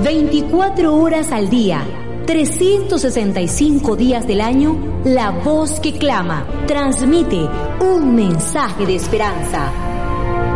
24 horas al día, 365 días del año, la voz que clama transmite un mensaje de esperanza.